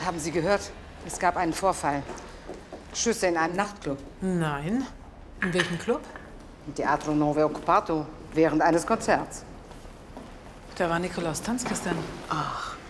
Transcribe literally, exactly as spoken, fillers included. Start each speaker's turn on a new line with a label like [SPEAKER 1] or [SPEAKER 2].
[SPEAKER 1] Haben Sie gehört? Es gab einen Vorfall. Schüsse in einem Nachtclub.
[SPEAKER 2] Nein. In welchem Club?
[SPEAKER 1] Im Teatro Novo Occupato, während eines Konzerts.
[SPEAKER 2] Da war Nikolaus Tanz gestern.
[SPEAKER 1] Ach.